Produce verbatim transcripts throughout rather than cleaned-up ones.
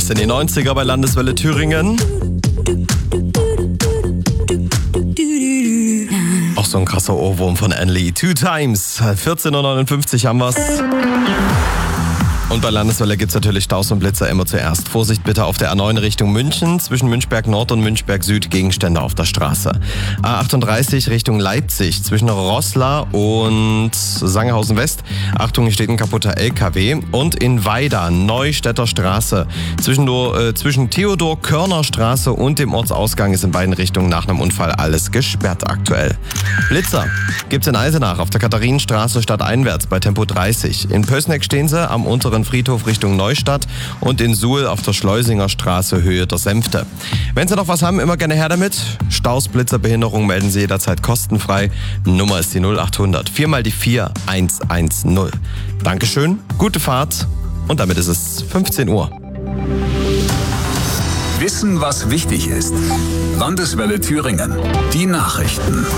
Bis in die neunziger bei Landeswelle Thüringen. Auch so ein krasser Ohrwurm von Anne-Lee. Two Times. vierzehn Uhr neunundfünfzig haben wir's. Und bei Landeswelle gibt's natürlich Staus und Blitzer immer zuerst. Vorsicht bitte auf der A neun Richtung München, zwischen Münchberg Nord und Münchberg Süd Gegenstände auf der Straße. A achtunddreißig Richtung Leipzig, zwischen Roßla und Sangerhausen West. Achtung, hier steht ein kaputter L K W. Und in Weida, Neustädter Straße, zwischen, äh, zwischen Theodor-Körner Straße und dem Ortsausgang ist in beiden Richtungen nach einem Unfall alles gesperrt aktuell. Blitzer gibt's in Eisenach auf der Katharinenstraße stadteinwärts bei Tempo dreißig. In Pößneck stehen sie am unteren Friedhof Richtung Neustadt und in Suhl auf der Schleusinger Straße Höhe der Senfte. Wenn Sie noch was haben, immer gerne her damit. Staus, Blitzer, Behinderung melden Sie jederzeit kostenfrei. Nummer ist die null achthundert, viermal die vier eins eins null. Dankeschön, gute Fahrt und damit ist es fünfzehn Uhr. Wissen, was wichtig ist. Landeswelle Thüringen. Die Nachrichten.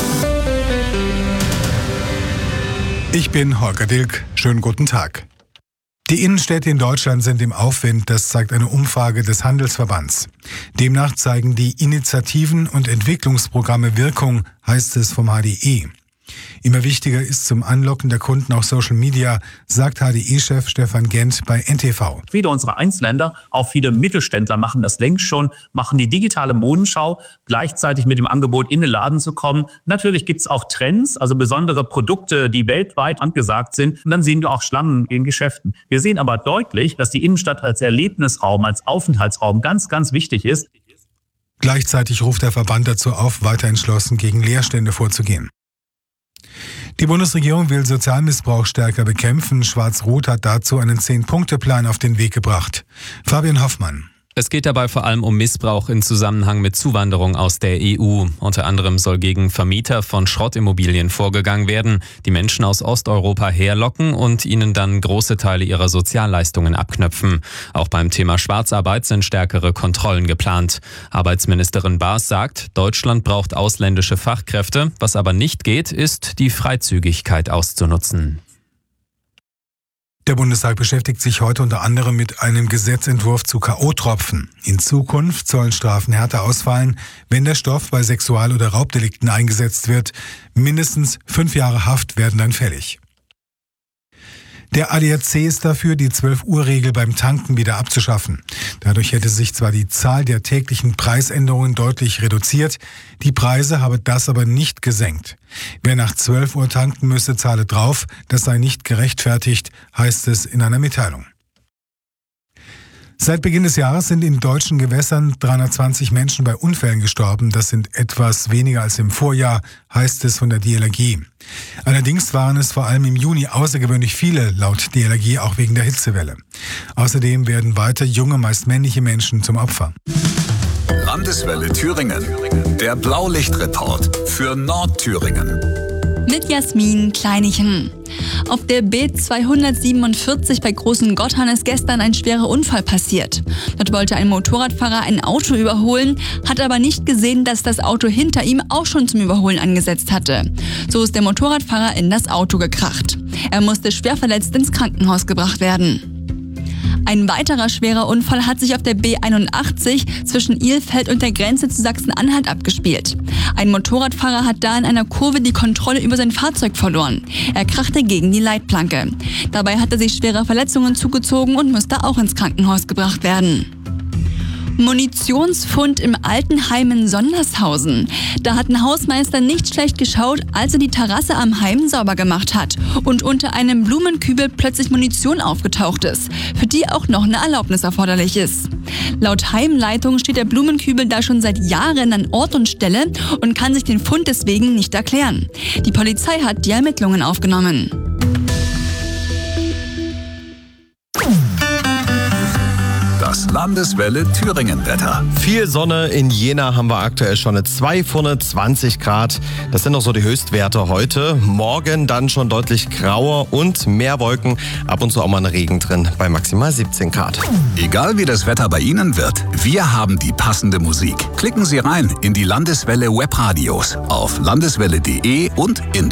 Ich bin Holger Dilk. Schönen guten Tag. Die Innenstädte in Deutschland sind im Aufwind, das zeigt eine Umfrage des Handelsverbands. Demnach zeigen die Initiativen und Entwicklungsprogramme Wirkung, heißt es vom H D E. Immer wichtiger ist zum Anlocken der Kunden auch Social Media, sagt H D E-Chef Stefan Gent bei N T V. Viele unserer Einzelhändler, auch viele Mittelständler machen das längst schon, machen die digitale Modenschau, gleichzeitig mit dem Angebot in den Laden zu kommen. Natürlich gibt es auch Trends, also besondere Produkte, die weltweit angesagt sind. Und dann sehen wir auch Schlangen in Geschäften. Wir sehen aber deutlich, dass die Innenstadt als Erlebnisraum, als Aufenthaltsraum ganz, ganz wichtig ist. Gleichzeitig ruft der Verband dazu auf, weiter entschlossen gegen Leerstände vorzugehen. Die Bundesregierung will Sozialmissbrauch stärker bekämpfen. Schwarz-Rot hat dazu einen Zehn-Punkte-Plan auf den Weg gebracht. Fabian Hoffmann. Es geht dabei vor allem um Missbrauch in Zusammenhang mit Zuwanderung aus der E U. Unter anderem soll gegen Vermieter von Schrottimmobilien vorgegangen werden, die Menschen aus Osteuropa herlocken und ihnen dann große Teile ihrer Sozialleistungen abknöpfen. Auch beim Thema Schwarzarbeit sind stärkere Kontrollen geplant. Arbeitsministerin Baas sagt, Deutschland braucht ausländische Fachkräfte. Was aber nicht geht, ist die Freizügigkeit auszunutzen. Der Bundestag beschäftigt sich heute unter anderem mit einem Gesetzentwurf zu K O-Tropfen. In Zukunft sollen Strafen härter ausfallen, wenn der Stoff bei Sexual- oder Raubdelikten eingesetzt wird. Mindestens fünf Jahre Haft werden dann fällig. Der A D A C ist dafür, die zwölf-Uhr-Regel beim Tanken wieder abzuschaffen. Dadurch hätte sich zwar die Zahl der täglichen Preisänderungen deutlich reduziert, die Preise habe das aber nicht gesenkt. Wer nach zwölf Uhr tanken müsse, zahle drauf, das sei nicht gerechtfertigt, heißt es in einer Mitteilung. Seit Beginn des Jahres sind in deutschen Gewässern dreihundertzwanzig Menschen bei Unfällen gestorben. Das sind etwas weniger als im Vorjahr, heißt es von der D L R G. Allerdings waren es vor allem im Juni außergewöhnlich viele, laut D L R G, auch wegen der Hitzewelle. Außerdem werden weiter junge, meist männliche Menschen zum Opfer. Landeswelle Thüringen. Der Blaulichtreport für Nordthüringen. Mit Jasmin Kleinichen. Auf der B zweihundertsiebenundvierzig bei Großen Gotthard ist gestern ein schwerer Unfall passiert. Dort wollte ein Motorradfahrer ein Auto überholen, hat aber nicht gesehen, dass das Auto hinter ihm auch schon zum Überholen angesetzt hatte. So ist der Motorradfahrer in das Auto gekracht. Er musste schwer verletzt ins Krankenhaus gebracht werden. Ein weiterer schwerer Unfall hat sich auf der B einundachtzig zwischen Ilfeld und der Grenze zu Sachsen-Anhalt abgespielt. Ein Motorradfahrer hat da in einer Kurve die Kontrolle über sein Fahrzeug verloren. Er krachte gegen die Leitplanke. Dabei hat er sich schwere Verletzungen zugezogen und musste auch ins Krankenhaus gebracht werden. Munitionsfund im Altenheim in Sondershausen. Da hat ein Hausmeister nicht schlecht geschaut, als er die Terrasse am Heim sauber gemacht hat und unter einem Blumenkübel plötzlich Munition aufgetaucht ist, für die auch noch eine Erlaubnis erforderlich ist. Laut Heimleitung steht der Blumenkübel da schon seit Jahren an Ort und Stelle und kann sich den Fund deswegen nicht erklären. Die Polizei hat die Ermittlungen aufgenommen. Das Landeswelle Thüringen-Wetter. Viel Sonne, in Jena haben wir aktuell schon eine zwei vorne, zwanzig Grad. Das sind noch so die Höchstwerte heute. Morgen dann schon deutlich grauer und mehr Wolken. Ab und zu auch mal ein Regen drin bei maximal siebzehn Grad. Egal wie das Wetter bei Ihnen wird, wir haben die passende Musik. Klicken Sie rein in die Landeswelle Webradios auf landeswelle punkt de und in